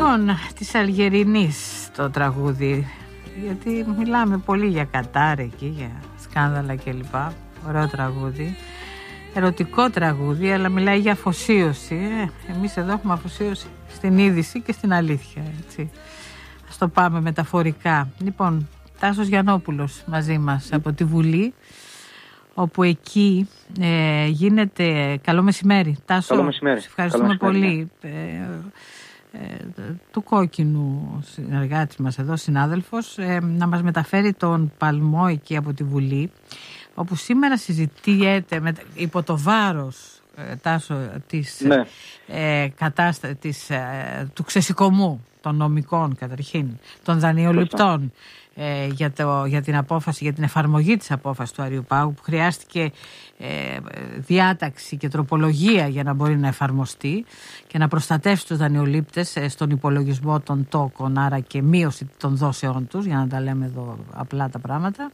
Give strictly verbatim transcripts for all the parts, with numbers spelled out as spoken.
Λοιπόν, της Αλγερινής το τραγούδι, γιατί μιλάμε πολύ για Κατάρ εκεί, για σκάνδαλα κλπ. Ωραίο τραγούδι, ερωτικό τραγούδι, αλλά μιλάει για αφοσίωση. ε. Εμείς εδώ έχουμε αφοσίωση στην είδηση και στην αλήθεια, έτσι. Ας το πάμε μεταφορικά. Λοιπόν, Τάσος Γιαννόπουλος μαζί μας από τη Βουλή, όπου εκεί ε, γίνεται... Καλό μεσημέρι, Τάσο. Καλό μεσημέρι. Σε ευχαριστούμε Καλό μεσημέρι, πολύ. Ε, ε, του Κόκκινου συνεργάτης μας εδώ, συνάδελφος, ε, να μας μεταφέρει τον παλμό εκεί από τη Βουλή, όπου σήμερα συζητιέται με, υπό το βάρος, ε, Τάσο, της, ναι. ε, κατάστα, της, ε, του ξεσηκωμού των νομικών καταρχήν, των δανειοληπτών, ε, για, το, για την απόφαση, για την εφαρμογή της απόφασης του Αριού Πάγου, που χρειάστηκε ε, διάταξη και τροπολογία για να μπορεί να εφαρμοστεί και να προστατεύσει τους δανειολήπτες ε, στον υπολογισμό των τόκων, άρα και μείωση των δόσεών τους, για να τα λέμε εδώ απλά τα πράγματα.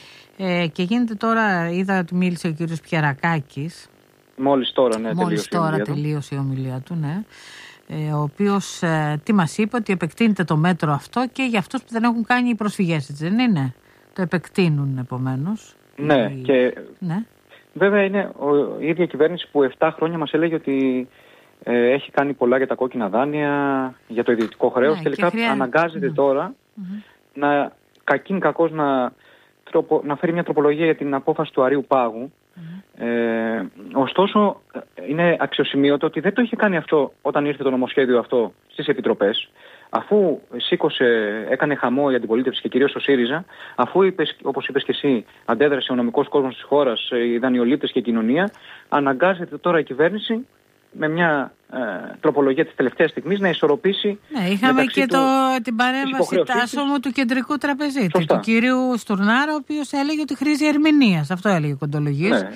Ε, και γίνεται τώρα, είδα ότι μίλησε ο κύριος Πιερακάκης. Μόλις τώρα, ναι, Μόλις τώρα η τελείωσε η ομιλία του, ναι. Ε, ο οποίος ε, τι μας είπε, ότι επεκτείνεται το μέτρο αυτό και για αυτούς που δεν έχουν κάνει οι προσφυγές, έτσι δεν είναι? Το επεκτείνουν επομένως. Ναι, η... και ναι. Βέβαια είναι ο, η ίδια κυβέρνηση που επτά χρόνια μας έλεγε ότι ε, έχει κάνει πολλά για τα κόκκινα δάνεια, για το ιδιωτικό χρέος. Ναι, τελικά χρειά... αναγκάζεται ναι. τώρα mm-hmm. να κακήν κακώς να, τροπο, να φέρει μια τροπολογία για την απόφαση του Αρείου Πάγου. Mm-hmm. Ε, ωστόσο είναι αξιοσημείωτο ότι δεν το είχε κάνει αυτό όταν ήρθε το νομοσχέδιο αυτό στις επιτροπές, αφού σήκωσε, έκανε χαμό η αντιπολίτευση και κυρίως ο ΣΥΡΙΖΑ, αφού είπες, όπως είπες και εσύ, αντέδρασε ο νομικός κόσμος της χώρας, οι δανειολήπτες και η κοινωνία, αναγκάζεται τώρα η κυβέρνηση με μια ε, τροπολογία της τελευταίας στιγμής να ισορροπήσει. Ναι, είχαμε και το, την παρέμβαση Τάσο μου του κεντρικού τραπεζίτη, Σωστά. του κυρίου Στουρνάρα, ο οποίος έλεγε ότι χρήζει ερμηνείας. Αυτό έλεγε ο Κοντολογής. Ναι,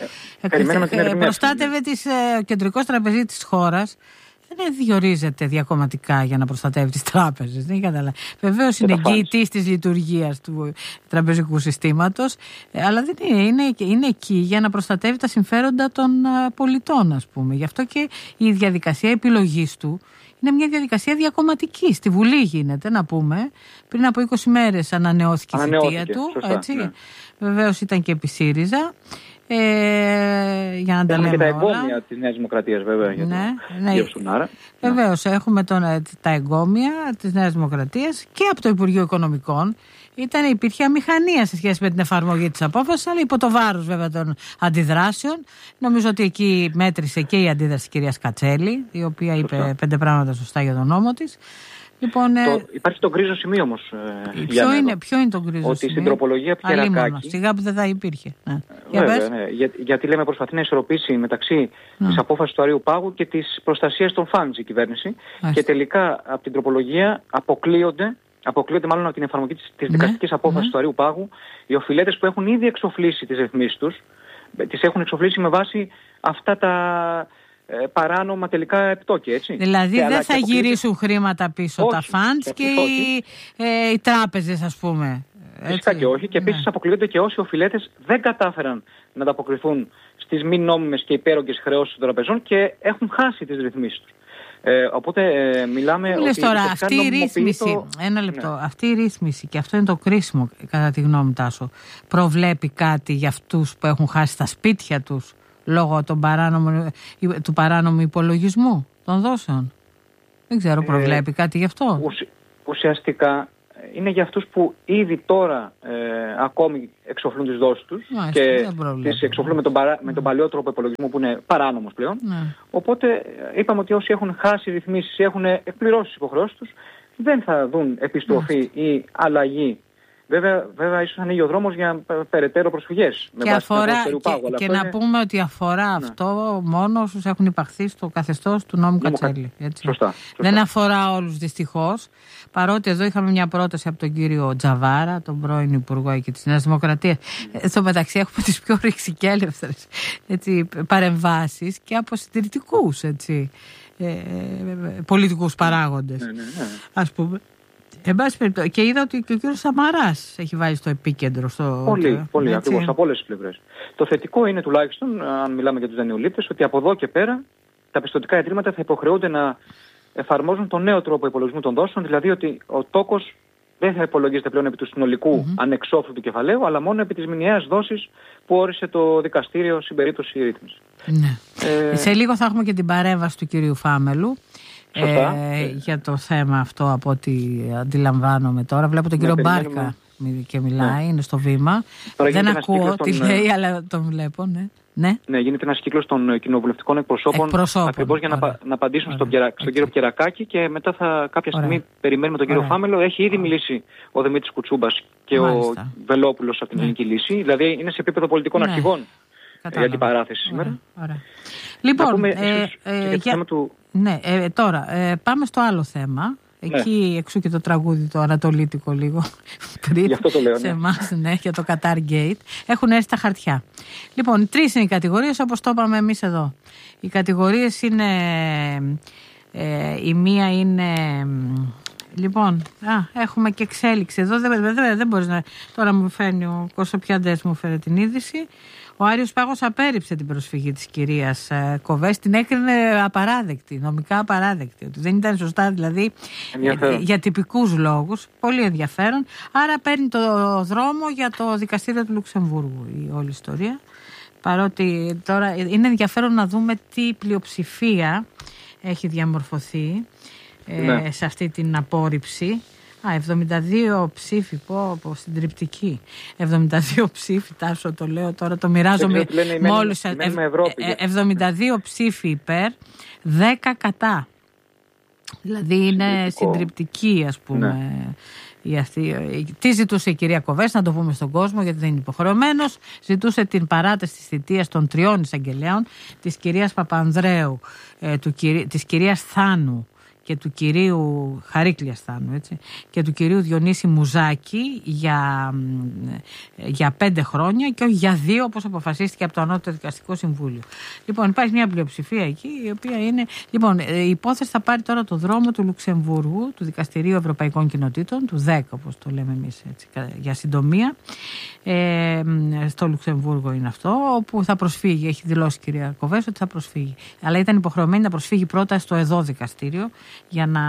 ε, ε, προστάτευε τις, ε, ο κεντρικός τραπεζίτης της χώρας. Δεν διορίζεται διακομματικά για να προστατεύει τις τράπεζες. Βεβαίως είναι εγγυητής της λειτουργίας του τραπεζικού συστήματος, αλλά δεν είναι, είναι, είναι εκεί για να προστατεύει τα συμφέροντα των πολιτών, ας πούμε. Γι' αυτό και η διαδικασία επιλογής του είναι μια διαδικασία διακομματική. Στη Βουλή γίνεται, να πούμε. Πριν από είκοσι μέρες ανανεώθηκε η θητεία του. Σωστά, έτσι. Ναι. Βεβαίως ήταν και επί ΣΥΡΙΖΑ. Ε, για να τα λέμε και τα όλα. εγκόμια της Νέας Δημοκρατίας, βέβαια, για ναι, τον ναι. κύριο Στουρνάρα. Βεβαίως, έχουμε τον, τα εγκόμια της Νέας Δημοκρατίας και από το Υπουργείο Οικονομικών. Ήταν, υπήρχε αμηχανία σε σχέση με την εφαρμογή της απόφασης, αλλά υπό το βάρος βέβαια των αντιδράσεων. Νομίζω ότι εκεί μέτρησε και η αντίδραση της κυρίας Κατσέλη, η οποία είπε σωστά. πέντε πράγματα σωστά για τον νόμο της. Λοιπόν, το, υπάρχει το γκρίζο σημείο όμως. Ε, ποιο, είναι, ποιο είναι το γκρίζο σημείο? Ότι στην τροπολογία Πιερακάκη. Σιγά που δεν θα υπήρχε. Ναι. Βέβαια, ναι. Για, γιατί λέμε προσπαθεί να ισορροπήσει μεταξύ ναι. της απόφασης του Αρείου Πάγου και της προστασίας των φαντς η κυβέρνηση. Άχι. Και τελικά από την τροπολογία αποκλείονται, αποκλείονται μάλλον από την εφαρμογή της, της ναι. δικαστικής απόφασης ναι. του Αρείου Πάγου οι οφειλέτες που έχουν ήδη εξοφλήσει τις ρυθμίσεις τους. Τις έχουν εξοφλήσει με βάση αυτά τα παράνομα τελικά επιτόκια, έτσι. Δηλαδή και δεν θα γυρίσουν χρήματα πίσω όχι, τα φαντς και οι, ε, οι τράπεζες, ας πούμε. Φυσικά και όχι. Και επίσης ναι. αποκλείονται και όσοι οφειλέτες δεν κατάφεραν να ανταποκριθούν στις μη νόμιμες και υπέρογγες χρεώσεις των τραπεζών και έχουν χάσει τις ρυθμίσεις τους. Ε, οπότε ε, μιλάμε ότι τώρα, αυτή η ρύθμιση, το... ένα λεπτό, ναι. αυτή η ρύθμιση και αυτό είναι το κρίσιμο κατά τη γνώμη Τάσο, προβλέπει κάτι για αυτούς που έχουν χάσει τα σπίτια τους λόγω των παράνομων, του παράνομου υπολογισμού των δόσεων? Δεν ξέρω, προβλέπει ε, κάτι γι' αυτό? Ουσ, ουσιαστικά είναι για αυτούς που ήδη τώρα ε, ακόμη εξοφλούν τις δόσεις τους. Μάλιστα, και τις εξοφλούν με τον, παρά, με τον παλιό τρόπο υπολογισμού που είναι παράνομος πλέον. Ναι. Οπότε είπαμε ότι όσοι έχουν χάσει ρυθμίσεις ή έχουν εκπληρώσει τις υποχρεώσεις τους δεν θα δουν επιστροφή ναι. ή αλλαγή. Βέβαια, βέβαια ίσως ανοίγει ο δρόμος για περαιτέρω προσφυγές. Και, αφορά, και, πάγου, και να είναι... πούμε ότι αφορά ναι. αυτό μόνο όσους έχουν υπαχθεί στο καθεστώς του νόμου Κατσέλη. Έτσι. Σωστά, σωστά. Δεν αφορά όλους δυστυχώς. Παρότι εδώ είχαμε μια πρόταση από τον κύριο Τζαβάρα, τον πρώην Υπουργό εκεί της Νέας Δημοκρατίας. Mm. Ε, στο μεταξύ έχουμε τις πιο ρηξικέλευθερες παρεμβάσεις και από συντηρητικούς έτσι, ε, ε, πολιτικούς παράγοντες. Ναι, ναι, ναι. Ας πούμε. Εν πάση περιπτώσει, και είδα ότι και ο κύριος Σαμαράς έχει βάλει στο επίκεντρο. Στο... Πολύ, πολύ, ακριβώς από όλες τις πλευρές. Το θετικό είναι τουλάχιστον, αν μιλάμε για τους δανειολήπτες, ότι από εδώ και πέρα τα πιστωτικά ιδρύματα θα υποχρεούνται να εφαρμόζουν τον νέο τρόπο υπολογισμού των δόσεων, δηλαδή ότι ο τόκος δεν θα υπολογίζεται πλέον επί του συνολικού mm-hmm. ανεξόφλου του κεφαλαίου, αλλά μόνο επί της μηνιαίας δόσης που όρισε το δικαστήριο στην περίπτωση ρύθμιση. Ναι. Ε... Σε λίγο θα έχουμε και την παρέμβαση του κυρίου Φάμελου. Ε, για το θέμα αυτό, από ό,τι αντιλαμβάνομαι τώρα. Βλέπω τον κύριο ναι, Μπάρκα και μιλάει, ναι. είναι στο βήμα. Τώρα δεν ακούω τι τον... λέει, αλλά τον βλέπω, ναι. Ναι. ναι, γίνεται ένας κύκλος των κοινοβουλευτικών εκπροσώπων, εκπροσώπων ακριβώς για να, να απαντήσουν ωραία. στον, Πιερα... στον κύριο Πιερακάκη και μετά θα κάποια στιγμή ωραία. περιμένουμε τον κύριο ωραία. Φάμελο. Έχει ήδη ωραία. μιλήσει ο Δημήτρης Κουτσούμπας και Μάλιστα. ο Βελόπουλος από την ναι. Ελληνική Λύση. Δηλαδή είναι σε επίπεδο πολιτικών ναι. αρχηγών για την παράθεση σήμερα. Ωραία. Ωραία. Λοιπόν, πούμε, ε, ε, για... για... του... ναι, ε, τώρα ε, πάμε στο άλλο θέμα. Εκεί ναι. εξού και το τραγούδι το ανατολίτικο λίγο πριν Γι' αυτό το λέω, ναι. σε εμάς, ναι, για το Qatar Gate. Έχουν έρθει τα χαρτιά. Λοιπόν, τρεις είναι οι κατηγορίες όπως το είπαμε εμείς εδώ. Οι κατηγορίες είναι, ε, η μία είναι, λοιπόν, α, έχουμε και εξέλιξη εδώ, δεν, δεν, δεν μπορείς να, τώρα μου φέρνει ο Κωσοπιαντές μου φέρε την είδηση. Ο Άριος Πάγος απέρριψε την προσφυγή της κυρίας Κοβές, την έκρινε απαράδεκτη, νομικά απαράδεκτη, ότι δεν ήταν σωστά δηλαδή για τυπικούς λόγους, πολύ ενδιαφέρον. Άρα παίρνει το δρόμο για το δικαστήριο του Λουξεμβούργου η όλη ιστορία, παρότι τώρα είναι ενδιαφέρον να δούμε τι πλειοψηφία έχει διαμορφωθεί ναι. ε, σε αυτή την απόρριψη. Α, εβδομήντα δύο ψήφοι, πω, πω, συντριπτική. εβδομήντα δύο ψήφοι, Τάσο, το λέω τώρα, το μοιράζομαι μόλις. εβδομήντα δύο ψήφοι υπέρ, δέκα κατά. Δηλαδή είναι συντριπτική, ας πούμε. Ναι. Η αυτή, τι ζητούσε η κυρία Κοβές, να το πούμε στον κόσμο, γιατί δεν είναι υποχρεωμένος. Ζητούσε την παράταση της θητείας των τριών εισαγγελέων, της κυρίας Παπανδρέου, ε, του, της κυρίας Θάνου και του κυρίου Χαρίκλιας Θάνου, έτσι, και του κυρίου Διονύση Μουζάκη για, για πέντε χρόνια και όχι για δύο, όπως αποφασίστηκε από το Ανώτατο Δικαστικό Συμβούλιο. Λοιπόν, υπάρχει μια πλειοψηφία εκεί, η οποία είναι... Λοιπόν, η υπόθεση θα πάρει τώρα το δρόμο του Λουξεμβούργου, του Δικαστηρίου Ευρωπαϊκών Κοινοτήτων, του ΔΕΚ, όπως το λέμε εμείς, έτσι, για συντομία. Ε, στο Λουξεμβούργο είναι αυτό, όπου θα προσφύγει, έχει δηλώσει η κυρία Κοβές ότι θα προσφύγει. Αλλά ήταν υποχρεωμένη να προσφύγει πρώτα στο ΕΔΟ δικαστήριο, για να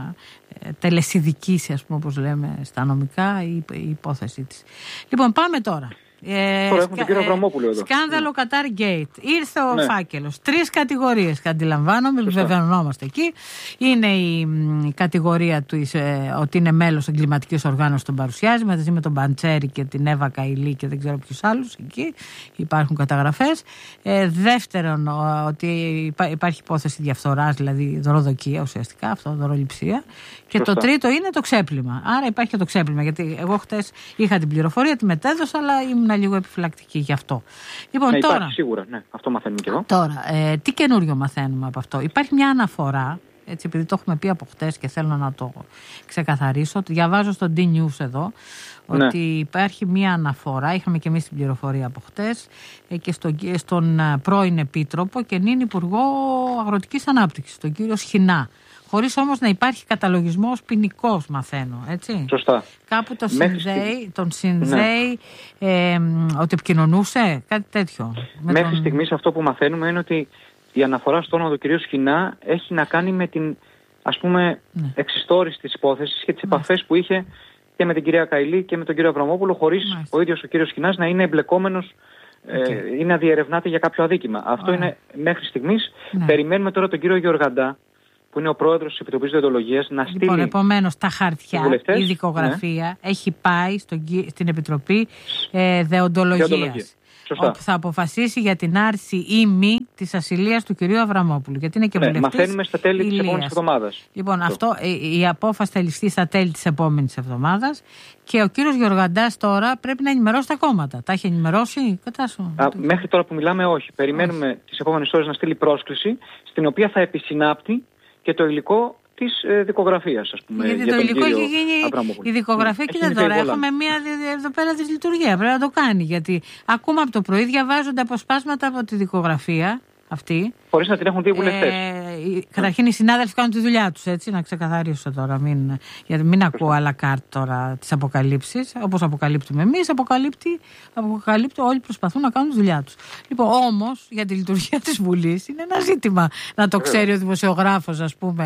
τελεσιδικήσει, ας πούμε, όπως λέμε στα νομικά, η, η υπόθεσή της. Λοιπόν, πάμε τώρα. Ε, τώρα έχουμε τον κύριο Αβραμόπουλο εδώ. Σκάνδαλο ναι. Qatar Gate. Ήρθε ο ναι. φάκελος. Τρεις κατηγορίες, αντιλαμβάνομαι, βεβαιωνόμαστε εκεί. Είναι η, η κατηγορία του ε, ότι είναι μέλος εγκληματικής οργάνωσης, τον παρουσιάζει, μαζί με τον Μπαντσέρη και την Εύα Καηλή και δεν ξέρω ποιους άλλους εκεί. Υπάρχουν καταγραφές. Ε, δεύτερον, ο, ότι υπά, υπάρχει υπόθεση διαφθοράς, δηλαδή δωροδοκία ουσιαστικά, αυτό, δωροληψία. Και Σωστά. το τρίτο είναι το ξέπλυμα. Άρα υπάρχει και το ξέπλυμα. Γιατί εγώ χτες είχα την πληροφορία, τη μετέδωσα, αλλά ήμουν λίγο επιφυλακτική γι' αυτό. Λοιπόν, ναι, τώρα, υπάρχει, σίγουρα, ναι. Αυτό μαθαίνουμε και εδώ. Τώρα, ε, τι καινούριο μαθαίνουμε από αυτό? Υπάρχει μια αναφορά, έτσι, επειδή το έχουμε πει από χτες και θέλω να το ξεκαθαρίσω. Διαβάζω στο D-News εδώ, ναι. ότι υπάρχει μια αναφορά, είχαμε και εμείς την πληροφορία από χτες, ε, και στον, στον πρώην Επίτροπο και νυν Υπουργό Αγροτικής Ανάπτυξης, τον κύριο Σχοινά. Χωρίς όμως να υπάρχει καταλογισμός ποινικός, μαθαίνω, έτσι. Σωστά. Κάπου το συνδέει, τον συνδέει ναι. ε, ότι επικοινωνούσε, κάτι τέτοιο. Μέχρι τον... στιγμής αυτό που μαθαίνουμε είναι ότι η αναφορά στο όνομα του κυρίου Σχοινά έχει να κάνει με την, ας πούμε, ναι. εξιστόρηση της υπόθεσης και τις ναι. επαφές που είχε και με την κυρία Καηλή και με τον κύριο Αβραμόπουλο, χωρίς ναι. ο ίδιος ο κύριος Σχοινάς να είναι εμπλεκόμενος okay. ε, ή να διερευνάται για κάποιο αδίκημα. Αυτό Ωραία. είναι μέχρι στιγμής. Ναι. Περιμένουμε τώρα τον κύριο Γεωργαντά, που είναι ο πρόεδρος της Επιτροπής Δεοντολογίας, να στείλει... Λοιπόν, επομένως, τα χαρτιά, η δικογραφία ναι. έχει πάει στο, στην Επιτροπή ε, Δεοντολογίας. Δεοντολογία. Όπου θα αποφασίσει για την άρση ή μη της ασυλίας του κυρίου Αβραμόπουλου. Γιατί είναι και ναι, βουλευτής. Μαθαίνουμε στα τέλη Ηλίας. της επόμενης εβδομάδας. Λοιπόν, αυτό, η, η απόφαση θα ληφθεί στα τέλη της επόμενης εβδομάδας και ο κύριος Γεωργαντάς τώρα πρέπει να ενημερώσει τα κόμματα. Τα έχει ενημερώσει, κατάσου. Α, μέχρι τώρα που μιλάμε, όχι. Περιμένουμε όχι. τις επόμενες ώρες να στείλει πρόσκληση, στην οποία θα επισυνάπτει και το υλικό της ε, δικογραφίας, ας πούμε. Γιατί για το υλικό έχει γίνει. Αβραμόπουλο. Η δικογραφία, mm. κοίτα τώρα. Έχουμε μία εδώ πέρα δυσλειτουργία. Πρέπει να το κάνει. Γιατί ακούμε από το πρωί, διαβάζονται αποσπάσματα από τη δικογραφία αυτή. Χωρίς να την έχουν δει οι βουλευτές. Ε, καταρχήν οι συνάδελφοι κάνουν τη δουλειά τους, έτσι. Να ξεκαθαρίσω τώρα. Μην, γιατί μην ακούω à la carte τώρα τις αποκαλύψεις. Όπως αποκαλύπτουμε εμείς, αποκαλύπτει, αποκαλύπτει, όλοι προσπαθούν να κάνουν τη δουλειά τους. Λοιπόν, όμως για τη λειτουργία της Βουλής είναι ένα ζήτημα να το ξέρει ο δημοσιογράφος, ας πούμε.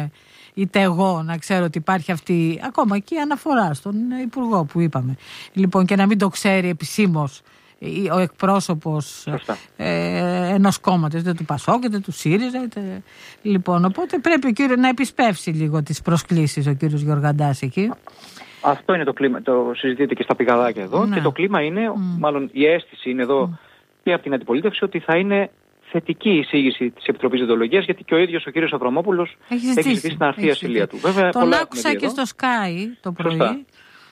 είτε εγώ να ξέρω ότι υπάρχει αυτή, ακόμα και η αναφορά στον Υπουργό που είπαμε. Λοιπόν, και να μην το ξέρει επισήμως ο εκπρόσωπος ε, ενός κόμματος, είτε του Πασόκ, είτε του ΣΥΡΙΖΑ. Είτε... Λοιπόν, οπότε πρέπει ο κύριος να επισπεύσει λίγο τις προσκλήσεις, ο κύριος Γιωργαντάς εκεί. Αυτό είναι το κλίμα, το συζητείτε και στα πηγαδάκια εδώ. Ναι. Και το κλίμα είναι, mm. μάλλον η αίσθηση είναι εδώ mm. και από την αντιπολίτευση, ότι θα είναι θετική η εισήγηση της Επιτροπής Δεοντολογίας, γιατί και ο ίδιος ο κύριος Αβραμόπουλος έχει ζητήσει να έρθει η ασυλία του. Βέβαια, τον άκουσα και στο Sky το πρωί. Σωστά.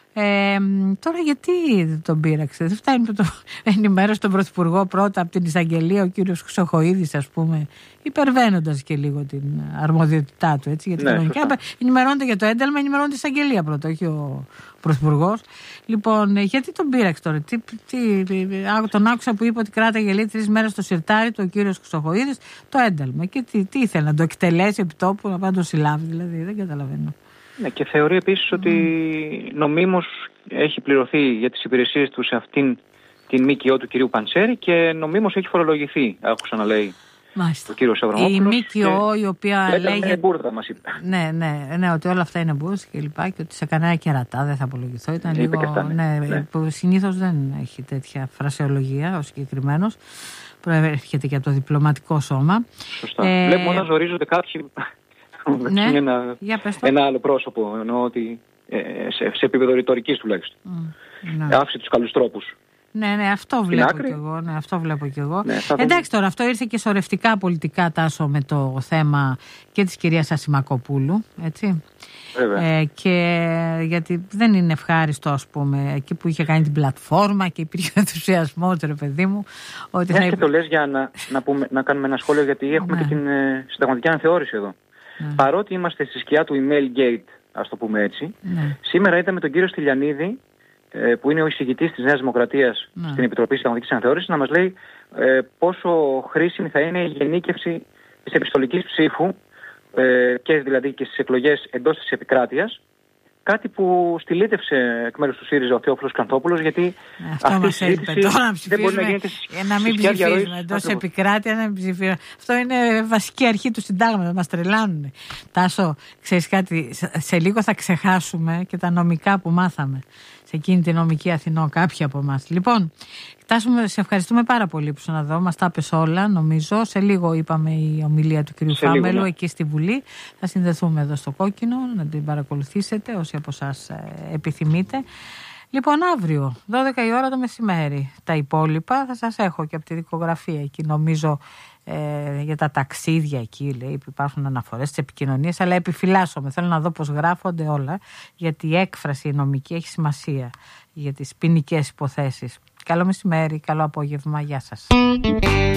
Ε, τώρα γιατί δεν τον πείραξε? Δεν φτάνει που το ενημέρωσε τον Πρωθυπουργό πρώτα από την εισαγγελία, ο κύριος Χρυσοχοΐδης, ας πούμε, υπερβαίνοντας και λίγο την αρμοδιότητά του, έτσι, γιατί ναι, κανονικά ενημερώνεται για το ένταλμα, ενημερώνεται η εισαγγελία πρώτα, όχι ο Πρωθυπουργός. Λοιπόν, γιατί τον πείραξε τώρα? Τι, τι, τον άκουσα που είπε ότι κράταγε λέει τρεις μέρες στο σιρτάρι του ο κύριος Χρυσοχοΐδης το ένταλμα. Και τι, τι ήθελε, να το εκτελέσει επί τόπου, να πάει να το συλλάβει, δηλαδή? Δεν καταλαβαίνω. Ναι, και θεωρεί επίσης mm. ότι νομίμως έχει πληρωθεί για τις υπηρεσίες του σε αυτήν την ΜΚΟ του κυρίου Παντσέρη και νομίμως έχει φορολογηθεί, άκουσα να λέει Μάλιστα. ο κύριος Αβραμόπουλος. Η ΜΚΟ η οποία λέγε... λέγε... Είναι μπούρδα, μας είπε. Ναι, ναι, ναι, ότι όλα αυτά είναι μπούρδα και λοιπά και ότι σε κανένα κερατά δεν θα απολογηθώ. Ήταν είπε λίγο... αυτά, ναι, ναι, ναι. Που συνήθως δεν έχει τέτοια φρασεολογία ο συγκεκριμένος. Προέρχεται και από το διπλωματικό σώμα. Σωστά. Ε... Βλέπουμε όταν ζορίζονται κάποιοι... Ναι, ένα, ένα άλλο πρόσωπο, εννοώ ότι ε, σε, σε επίπεδο ρητορικής τουλάχιστον. Mm, ναι. Άφησε τους καλούς τρόπους. Ναι, ναι, αυτό βλέπω κι εγώ. Ναι, αυτό βλέπω κι εγώ. Ναι, εντάξει, τώρα αυτό ήρθε και σωρευτικά πολιτικά, Τάσο, με το θέμα και της κυρίας Ασημακοπούλου, έτσι. Ε, και γιατί δεν είναι ευχάριστο, ας πούμε, εκεί που είχε κάνει την πλατφόρμα και υπήρχε ενθουσιασμός, ρε παιδί μου. Ότι ναι, θα... και το λες για να, να, πούμε, να κάνουμε ένα σχόλιο, γιατί έχουμε ναι. και την ε, συνταγματική αναθεώρηση εδώ. Ναι. Παρότι είμαστε στη σκιά του email gate, ας το πούμε έτσι, ναι. σήμερα είδαμε τον κύριο Στυλιανίδη, ε, που είναι ο εισηγητής της Νέας Δημοκρατίας ναι. στην Επιτροπή Συνταγματικής Αναθεώρησης, να μας λέει ε, πόσο χρήσιμη θα είναι η γενίκευση της επιστολικής ψήφου ε, και δηλαδή και στις εκλογές εντός της επικράτειας. Κάτι που στυλίτευσε εκ μέρους του ΣΥΡΙΖΑ ο Θεόφιλος Κανθόπουλος, γιατί αυτό αυτή η συζήτηση δεν μπορεί να γίνεται για να μην ψηφίζουμε εντός επικράτεια, να μην ψηφίζουμε. Αυτό είναι βασική αρχή του συντάγματος, μας τρελάνουν. Τάσο, ξέρεις κάτι, σε λίγο θα ξεχάσουμε και τα νομικά που μάθαμε σε εκείνη τη νομική Αθηνό, κάποιοι από εμάς. Λοιπόν, Τάσο, σε ευχαριστούμε πάρα πολύ που ήσουν εδώ. Μας τα είπες όλα, νομίζω. Σε λίγο είπαμε η ομιλία του κ. Φάμελου, ναι. εκεί στη Βουλή. Θα συνδεθούμε εδώ στο Κόκκινο, να την παρακολουθήσετε όσοι από εσάς επιθυμείτε. Λοιπόν, αύριο, δώδεκα η ώρα το μεσημέρι. Τα υπόλοιπα θα σας έχω και από τη δικογραφία εκεί, νομίζω, ε, για τα ταξίδια εκεί, λέει, που υπάρχουν αναφορές στις επικοινωνίες, αλλά επιφυλάσσομαι. Θέλω να δω πώς γράφονται όλα, γιατί η έκφραση η νομική έχει σημασία για τις ποινικές υποθέσεις. Καλό μεσημέρι, καλό απόγευμα, γεια σας.